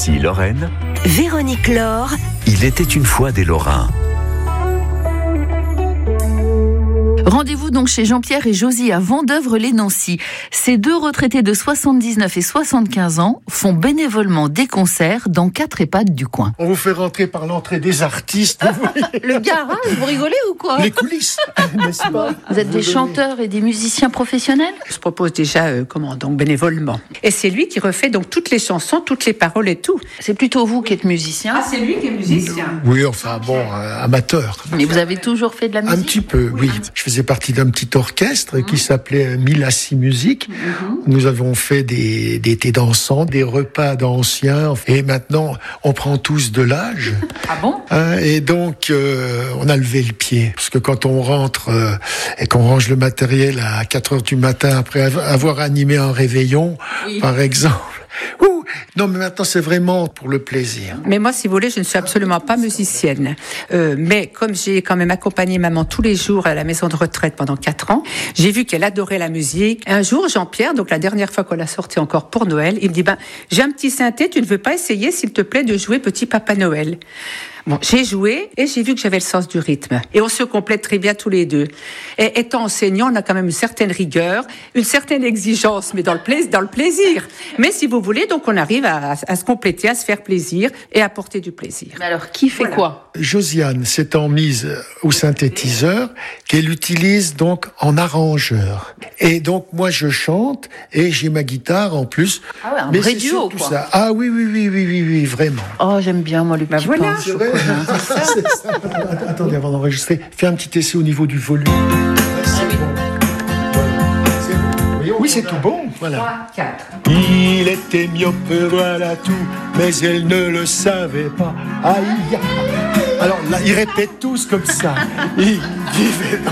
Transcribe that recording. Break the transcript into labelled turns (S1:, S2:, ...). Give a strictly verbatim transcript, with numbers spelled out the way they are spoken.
S1: Nancy-Lorraine.
S2: Véronique Laure.
S1: Il était une fois des Lorrains.
S3: Rendez-vous donc chez Jean-Pierre et Josie à Vendeuvre-les-Nancy. Ces deux retraités de soixante-dix-neuf et soixante-quinze ans font bénévolement des concerts dans quatre EHPAD du coin.
S4: On vous fait rentrer par l'entrée des artistes. Vous
S3: Le garage, vous rigolez ou quoi?
S4: Les coulisses, n'est-ce pas?
S3: Vous êtes des chanteurs et des musiciens professionnels?
S5: Je propose déjà, euh, comment, donc bénévolement. Et c'est lui qui refait donc toutes les chansons, toutes les paroles et tout.
S3: C'est plutôt vous qui êtes musicien.
S5: Ah, c'est lui qui est musicien.
S4: Oui, enfin bon, euh, amateur.
S3: Mais vous avez toujours fait de la musique?
S4: Un petit peu, oui. Je faisais partie d'un petit orchestre mmh. qui s'appelait Milassi Musique. Mmh. Nous avons fait des, des thés dansants, des repas d'anciens. Et maintenant, on prend tous de l'âge.
S3: Ah bon?
S4: Hein, et donc, euh, on a levé le pied. Parce que quand on rentre euh, et qu'on range le matériel à quatre heures du matin, après avoir animé un réveillon, oui. par exemple... Ouh, non, mais maintenant, c'est vraiment pour le plaisir.
S5: Mais moi, si vous voulez, je ne suis absolument pas musicienne. Euh, mais comme j'ai quand même accompagné maman tous les jours à la maison de retraite pendant quatre ans, j'ai vu qu'elle adorait la musique. Un jour, Jean-Pierre, donc la dernière fois qu'on l'a sorti encore pour Noël, il me dit, ben, j'ai un petit synthé, tu ne veux pas essayer, s'il te plaît, de jouer Petit Papa Noël? Bon, j'ai joué et j'ai vu que j'avais le sens du rythme. Et on se complète très bien tous les deux. Et étant enseignant, on a quand même une certaine rigueur, une certaine exigence, mais dans le, pla- dans le plaisir. Mais si vous voulez, donc on arrive à, à se compléter, à se faire plaisir et à apporter du plaisir.
S3: Mais alors, qui fait voilà. quoi?
S4: Josiane s'étant mise au synthétiseur, qu'elle utilise donc en arrangeur. Et donc, moi, je chante et j'ai ma guitare en plus.
S3: Ah ouais, un
S4: mais
S3: vrai
S4: c'est
S3: duo, quoi.
S4: Ça. Ah oui, oui, oui, oui, oui, oui, vraiment.
S3: Oh, j'aime bien, moi, le petit
S5: bah voilà.
S3: pain au chocolat.
S4: C'est ça. C'est ça. Attendez, avant d'enregistrer, fais un petit essai au niveau du volume. C'est
S3: ah, oui.
S4: bon. Voilà. C'est bon. Oui, c'est tout bon. Voilà.
S5: trois, quatre.
S4: Il était myope, voilà tout, mais elle ne le savait pas. Aïe. Alors là, ils répètent tous comme ça. Ils vivaient